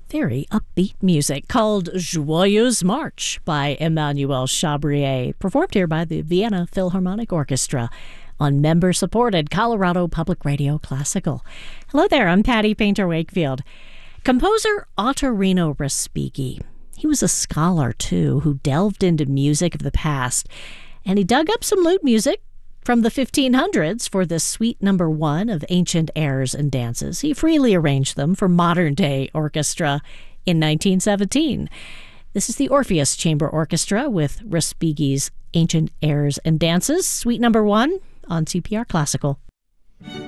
Very upbeat music called Joyeuse March by Emmanuel Chabrier, performed here by the Vienna Philharmonic Orchestra on member-supported Colorado Public Radio Classical. Hello there, I'm Patty Painter-Wakefield. Composer Ottorino Respighi. He was a scholar, too, who delved into music of the past, and he dug up some lute music from the 1500s for the Suite No. 1 of Ancient Airs and Dances. He freely arranged them for modern-day orchestra in 1917. This is the Orpheus Chamber Orchestra with Respighi's Ancient Airs and Dances, Suite No. 1 on CPR Classical.